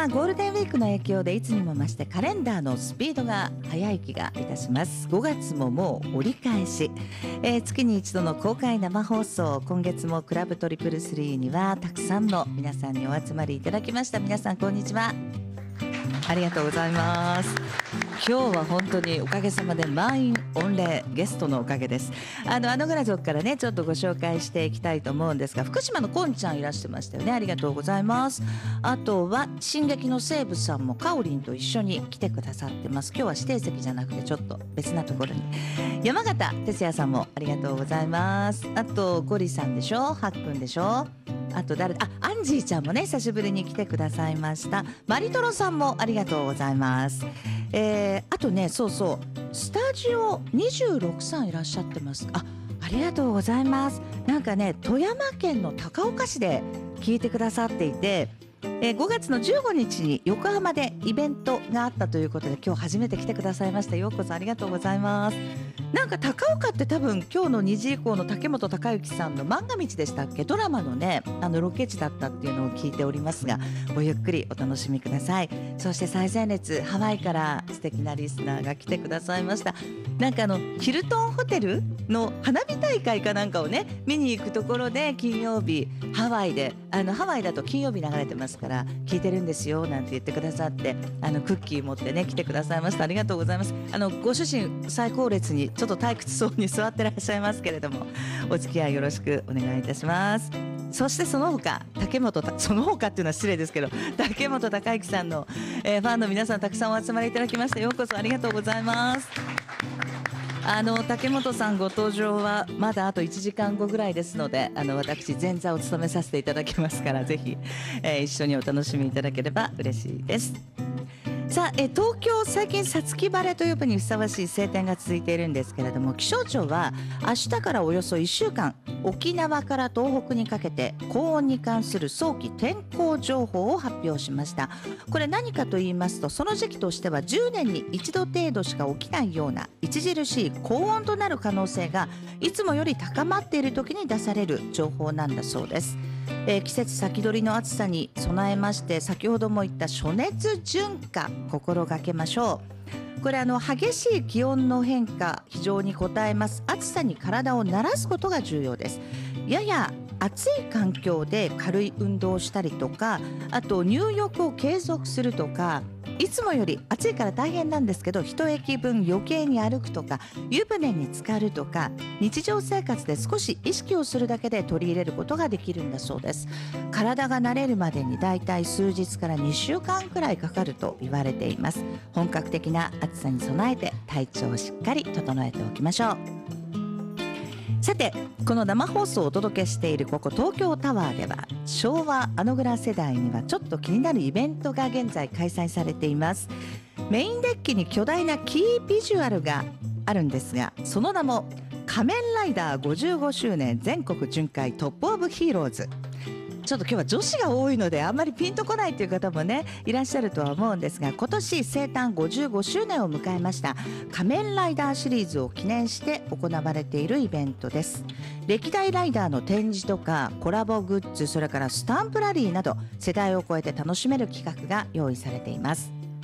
はゴールデンウィークの影響でいつにも増してカレンダーのスピードが速い気がいたします。5月ももう折り返し、月に一度の公開生放送、今月もクラブ333にはたくさんの皆さんにお集まりいただきました。皆さんこんにちは、ありがとうございます。今日は本当におかげさまで満員御礼、ゲストのおかげです。あのグラ族からねちょっとご紹介していきたいと思うんですが、福島のこんちゃんいらしてましたよね。ありがとうございます。あとは進撃の西武さんもかおりんと一緒に来てくださってます。今日は指定席じゃなくてちょっと別なところに。山形哲也さんもありがとうございます。あとゴリさんでしょ、はっくんでしょ、あと誰、アンジーちゃんもね久しぶりに来てくださいました。マリトロさんもありがとうございます。あとね、そうスタジオ26さんいらっしゃってます。ありがとうございます。なんかね富山県の高岡市で聞いてくださっていて、5月の15日に横浜でイベントがあったということで今日初めて来てくださいました。ようこそありがとうございます。なんか高岡って多分今日の2時以降の竹本孝之さんの漫画道でしたっけ、ドラマのねロケ地だったっていうのを聞いておりますが、ごゆっくりお楽しみください。そして最前列ハワイから素敵なリスナーが来てくださいました。なんかヒルトンホテルの花火大会かなんかをね見に行くところで金曜日ハワイでハワイだと金曜日流れてますから聞いてるんですよなんて言ってくださって、クッキー持ってね来てくださいました。ありがとうございます。ご主人最高列にちょっと退屈そうに座ってらっしゃいますけれども、お付き合いよろしくお願いいたします。そしてその他その他っていうのは失礼ですけど竹本孝之さんの、ファンの皆さんたくさんお集まりいただきました。ようこそありがとうございます。竹本さんご登場はまだあと1時間後ぐらいですので、私前座を務めさせていただきますから、ぜひ、一緒にお楽しみいただければ嬉しいです。さあ、東京最近五月晴れという分にふさわしい晴天が続いているんですけれども、気象庁は明日からおよそ1週間沖縄から東北にかけて高温に関する早期天候情報を発表しました。これ何かと言いますと、その時期としては10年に一度程度しか起きないような著しい高温となる可能性がいつもより高まっている時に出される情報なんだそうです。季節先取りの暑さに備えまして、先ほども言った暑熱順化心がけましょう。これ激しい気温の変化非常に応えます。暑さに体を慣らすことが重要です。やや暑い環境で軽い運動をしたりとか、あと入浴を継続するとか、いつもより暑いから大変なんですけど一駅分余計に歩くとか、湯船に浸かるとか、日常生活で少し意識をするだけで取り入れることができるんだそうです。体が慣れるまでにだいたい数日から2週間くらいかかると言われています。本格的な暑さに備えて体調をしっかり整えておきましょう。さて、この生放送をお届けしているここ東京タワーでは、昭和アノグラ世代にはちょっと気になるイベントが現在開催されています。メインデッキに巨大なキービジュアルがあるんですが、その名も仮面ライダー55周年全国巡回トップオブヒーローズ。ちょっと今日は女子が多いのであんまりピンとこないという方もねいらっしゃるとは思うんですが、今年生誕55周年を迎えました仮面ライダーシリーズを記念して行われているイベントです。歴代ライダーの展示とかコラボグッズ、それからスタンプラリーなど世代を超えて楽しめる企画が用意されています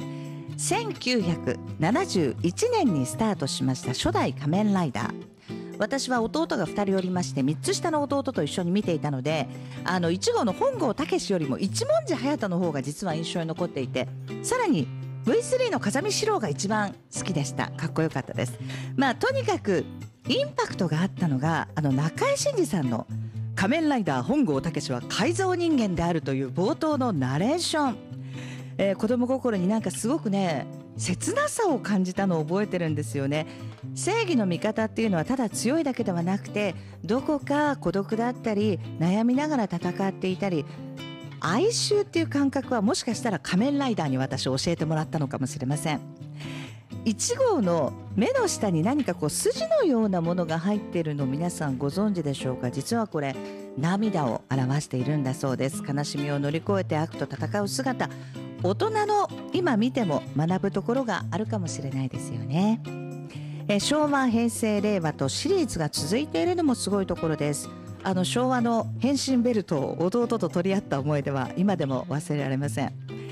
。1971年にスタートしました初代仮面ライダー。私は弟が2人おりまして、3つ下の弟と一緒に見ていたので、1号の本郷猛よりも一文字隼人の方が実は印象に残っていて、さらに V3 の風見四郎が一番好きでした。かっこよかったです。とにかくインパクトがあったのが中井真二さんの仮面ライダー本郷猛は改造人間であるという冒頭のナレーション、子供心になんかすごくね切なさを感じたのを覚えてるんですよね。正義の味方っていうのはただ強いだけではなくて、どこか孤独だったり悩みながら戦っていたり、哀愁っていう感覚はもしかしたら仮面ライダーに私教えてもらったのかもしれません。1号の目の下に何か筋のようなものが入っているのを皆さんご存知でしょうか。実はこれ涙を表しているんだそうです。悲しみを乗り越えて悪と戦う姿、大人の今見ても学ぶところがあるかもしれないですよね。昭和、平成、令和とシリーズが続いているのもすごいところです。昭和の変身ベルトを弟と取り合った思い出は今でも忘れられません。